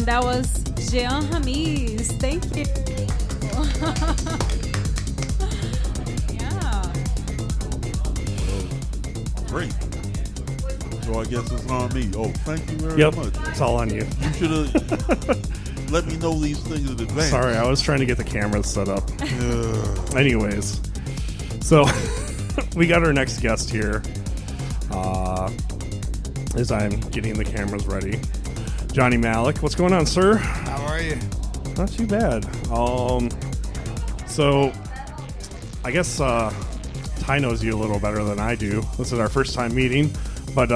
that was Jean Hamis. Thank you. Yeah. Great. So I guess it's on me. Oh, thank you very much. It's all on you. You should have let me know these things in advance. Sorry, I was trying to get the cameras set up. Anyways, so we got our next guest here. As I'm getting the cameras ready, Johnny Malik. What's going on, sir? How are you? Not too bad. So I guess Ty knows you a little better than I do. This is our first time meeting, but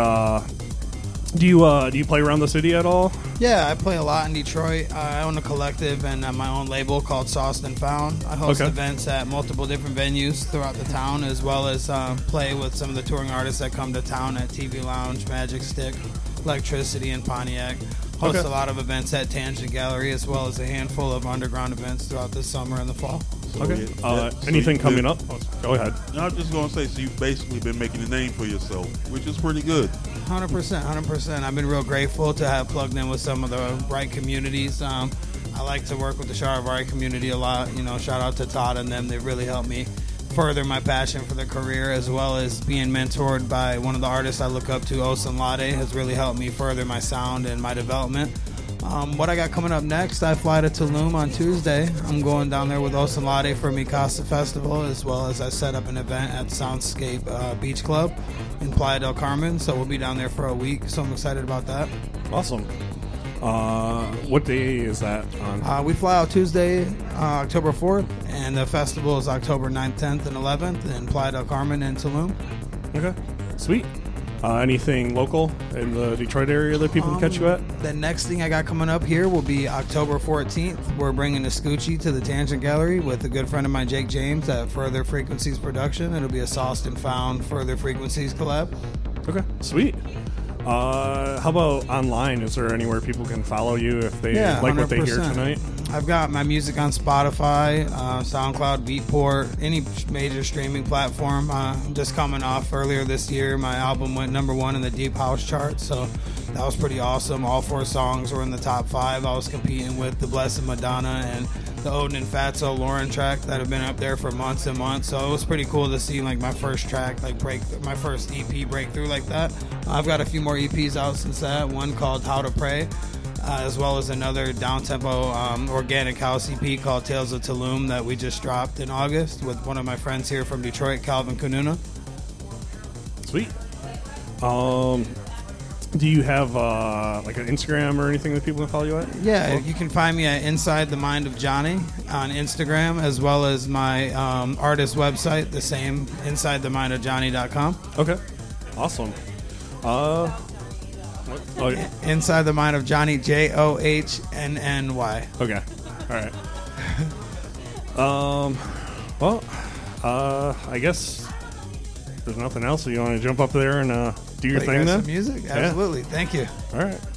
do you play around the city at all? Yeah, I play a lot in Detroit. I own a collective and my own label called Sauced and Found. I host events at multiple different venues throughout the town, as well as play with some of the touring artists that come to town at TV Lounge, Magic Stick, Electricity, and Pontiac. Host a lot of events at Tangent Gallery, as well as a handful of underground events throughout the summer and the fall. Anything coming up? Go ahead. No, I'm just going to say, so you've basically been making a name for yourself, which is pretty good. 100%. I've been real grateful to have plugged in with some of the right communities. I like to work with the Charivari community a lot. You know, shout out to Todd and them. They've really helped me further my passion for the career, as well as being mentored by one of the artists I look up to, Osun Lade, has really helped me further my sound and my development. What I got coming up next, I fly to Tulum on Tuesday. I'm going down there with Osun Lade for Mikasa Festival, as well as I set up an event at Soundscape Beach Club in Playa del Carmen. So we'll be down there for a week, so I'm excited about that. Awesome. What day is that on? We fly out Tuesday, October 4th, and the festival is October 9th, 10th, and 11th in Playa del Carmen and Tulum. Okay, sweet. Anything local in the Detroit area that people can catch you at? The next thing I got coming up here will be October 14th. We're bringing the Scoochie to the Tangent Gallery with a good friend of mine, Jake James, at Further Frequencies Production. It'll be a Sauced and Found Further Frequencies collab. Okay, sweet. How about online? Is there anywhere people can follow you if they like 100%. What they hear tonight? I've got my music on Spotify, SoundCloud, Beatport, any major streaming platform. Just coming off earlier this year, my album went #1 in the Deep House chart, so that was pretty awesome. All 4 songs were in the top 5. I was competing with The Blessed Madonna and the Odin and Fatso Lauren track that have been up there for months and months. So it was pretty cool to see like my first track, like my first EP breakthrough like that. I've got a few more EPs out since that. One called How to Pray, as well as another down-tempo organic house EP called Tales of Tulum that we just dropped in August with one of my friends here from Detroit, Calvin Kununa. Sweet. Do you have like an Instagram or anything that people can follow you at? Yeah, you can find me at Inside the Mind of Johnny on Instagram, as well as my artist website, the same, InsideTheMindOfJohnny.com. Okay, awesome. Inside the Mind of Johnny, JOHNNY. Okay, all right. I guess there's nothing else. So you want to jump up there and do your thing then? Some music? Absolutely. Yeah. Thank you. All right.